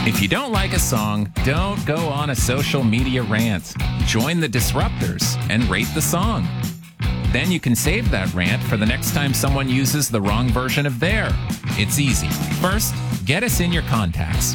If you don't like a song, don't go on a social media rant. Join the Disruptors and rate the song. Then you can save that rant for the next time someone uses the wrong version of their. It's easy. First, get us in your contacts.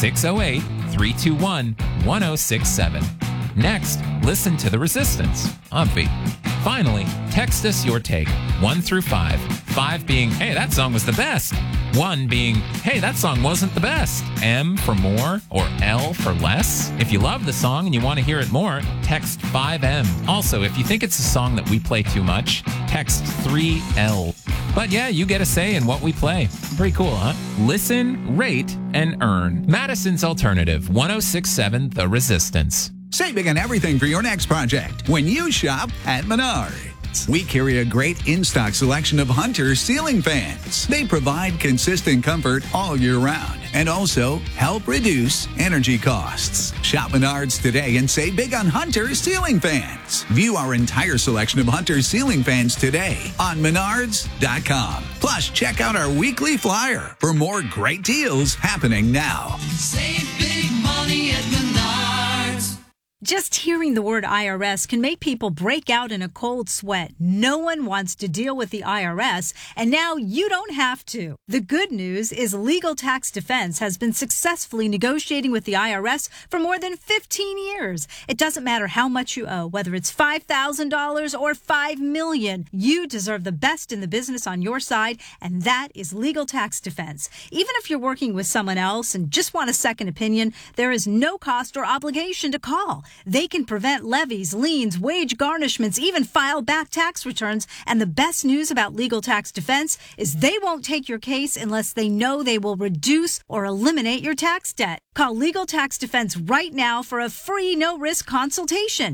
608-321-1067. Next, listen to The Resistance. Obvi. Finally, text us your take, 1 through 5. 5 being, hey, that song was the best. 1 being, hey, that song wasn't the best. M for more or L for less. If you love the song and you want to hear it more, text 5M. Also, if you think it's a song that we play too much, text 3L. But yeah, you get a say in what we play. Pretty cool, huh? Listen, rate, and earn. Madison's Alternative, 1067 The Resistance. Save big on everything for your next project when you shop at Menards. We carry a great in-stock selection of Hunter ceiling fans. They provide consistent comfort all year round and also help reduce energy costs. Shop Menards today and save big on Hunter ceiling fans. View our entire selection of Hunter ceiling fans today on Menards.com. Plus, check out our weekly flyer for more great deals happening now. Save big money at Menards. Just hearing the word IRS can make people break out in a cold sweat. No one wants to deal with the IRS, and now you don't have to. The good news is Legal Tax Defense has been successfully negotiating with the IRS for more than 15 years. It doesn't matter how much you owe, whether it's $5,000 or $5 million. You deserve the best in the business on your side, and that is Legal Tax Defense. Even if you're working with someone else and just want a second opinion, there is no cost or obligation to call. They can prevent levies, liens, wage garnishments, even file back tax returns. And the best news about Legal Tax Defense is they won't take your case unless they know they will reduce or eliminate your tax debt. Call Legal Tax Defense right now for a free no-risk consultation.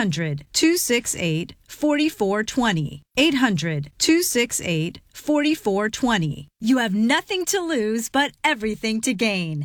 800-268-4420. 800-268-4420. You have nothing to lose but everything to gain.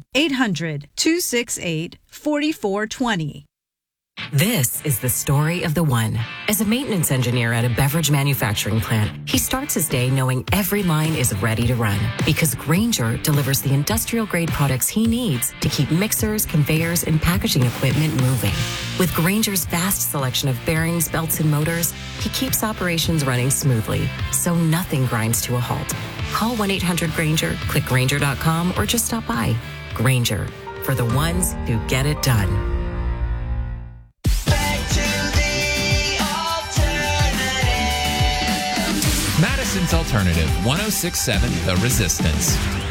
800-268-4420. This is the story of the one. As a maintenance engineer at a beverage manufacturing plant, he starts his day knowing every line is ready to run because Grainger delivers the industrial-grade products he needs to keep mixers, conveyors, and packaging equipment moving. With Grainger's vast selection of bearings, belts, and motors, he keeps operations running smoothly, so nothing grinds to a halt. Call 1-800-GRAINGER, click Grainger.com, or just stop by. Grainger, for the ones who get it done. Madison's Alternative, 1067 The Resistance.